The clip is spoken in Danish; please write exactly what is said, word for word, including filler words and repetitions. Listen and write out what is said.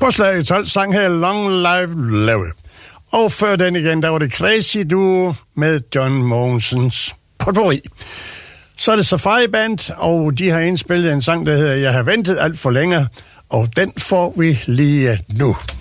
På slaget tolv sang her Long Live Larry. Og før den igen, der var det Crazy Duo med John Mogensens potpourri. Så er det Safari Band, og de har indspillet en sang, der hedder Jeg har ventet alt for længe, og den får vi lige nu.